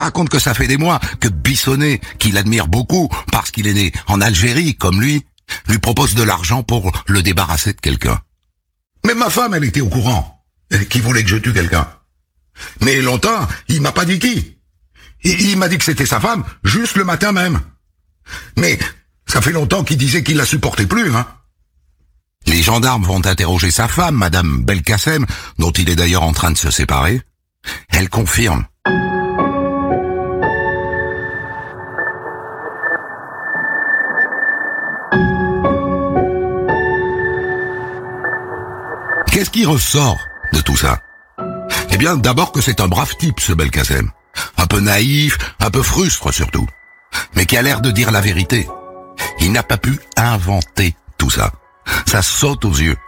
raconte que ça fait des mois que Bissonnet, qui l'admire beaucoup parce qu'il est né en Algérie comme lui propose de l'argent pour le débarrasser de quelqu'un. Mais ma femme, elle était au courant, qui voulait que je tue quelqu'un. Mais longtemps, il m'a pas dit qui. Il m'a dit que c'était sa femme, juste le matin même. Mais ça fait longtemps qu'il disait qu'il la supportait plus, hein. Les gendarmes vont interroger sa femme, Madame Belkacem, dont il est d'ailleurs en train de se séparer. Elle confirme. Qu'est-ce qui ressort de tout ça? Eh bien, d'abord que c'est un brave type, ce Belkacem. Un peu naïf, un peu frustre surtout. Mais qui a l'air de dire la vérité. Il n'a pas pu inventer tout ça. Ça saute aux yeux.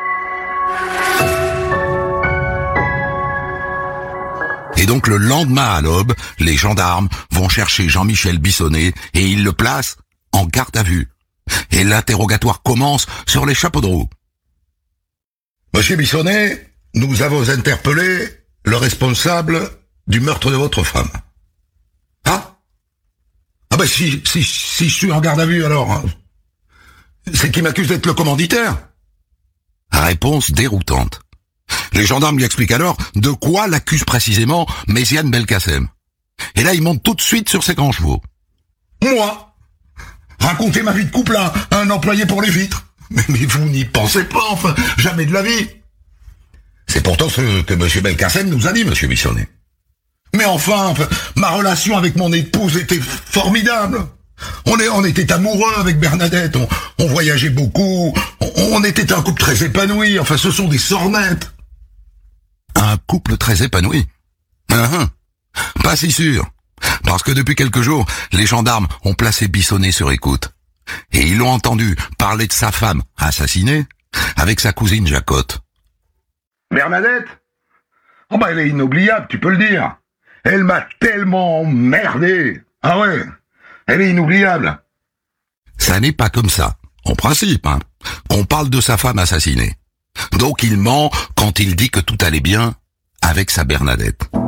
Et donc le lendemain à l'aube, les gendarmes vont chercher Jean-Michel Bissonnet et ils le placent en garde à vue. Et l'interrogatoire commence sur les chapeaux de roue. Monsieur Bissonnet, nous avons interpellé le responsable du meurtre de votre femme. Ah? Ah ben si je suis en garde à vue alors, hein. C'est qu'il m'accuse d'être le commanditaire. Réponse déroutante. Les gendarmes lui expliquent alors de quoi l'accuse précisément Méziane Belkacem. Et là, il monte tout de suite sur ses grands chevaux. Moi, raconter ma vie de couple à un employé pour les vitres. Mais vous n'y pensez pas, enfin, jamais de la vie. C'est pourtant ce que M. Belkacem nous a dit, M. Bissonnet. Mais enfin, ma relation avec mon épouse était formidable. On était amoureux avec Bernadette, on voyageait beaucoup, on était un couple très épanoui, enfin ce sont des sornettes. Un couple très épanoui? Pas si sûr, parce que depuis quelques jours, les gendarmes ont placé Bissonnet sur écoute. Et ils l'ont entendu parler de sa femme assassinée avec sa cousine Jacotte. Bernadette? Oh bah elle est inoubliable, tu peux le dire. Elle m'a tellement emmerdé. Ah ouais, elle est inoubliable. Ça n'est pas comme ça, en principe, hein. On parle de sa femme assassinée. Donc il ment quand il dit que tout allait bien avec sa Bernadette.